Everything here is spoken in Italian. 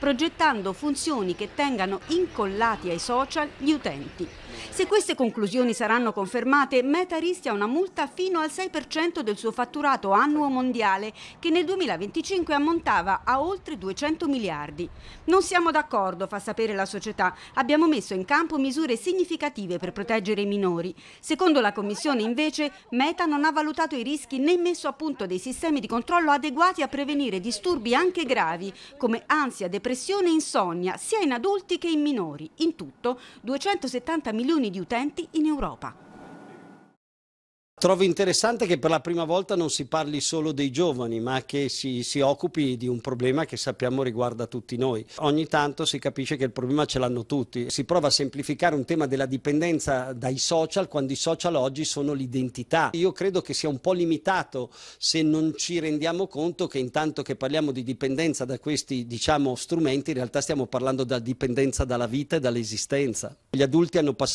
progettando funzioni che tengano incollati ai social gli utenti. Se queste conclusioni saranno confermate, Meta rischia una multa fino al 6% del suo fatturato annuo mondiale, che nel 2025 ammontava a oltre 200 miliardi. Non siamo d'accordo, fa sapere la società. Abbiamo messo in campo misure significative per proteggere i minori. Secondo la Commissione, invece, Meta non ha valutato i rischi né messo a punto dei sistemi di controllo adeguati a prevenire disturbi anche gravi, come ansia, depressione e insonnia, sia in adulti che in minori. In tutto, 270 milioni di utenti in Europa. Trovo interessante che per la prima volta non si parli solo dei giovani, ma che si occupi di un problema che sappiamo riguarda tutti noi. Ogni tanto si capisce che il problema ce l'hanno tutti. Si prova a semplificare un tema della dipendenza dai social, quando i social oggi sono l'identità. Io credo che sia un po' limitato se non ci rendiamo conto che intanto che parliamo di dipendenza da questi, strumenti, in realtà stiamo parlando della dipendenza dalla vita e dall'esistenza. Gli adulti hanno passato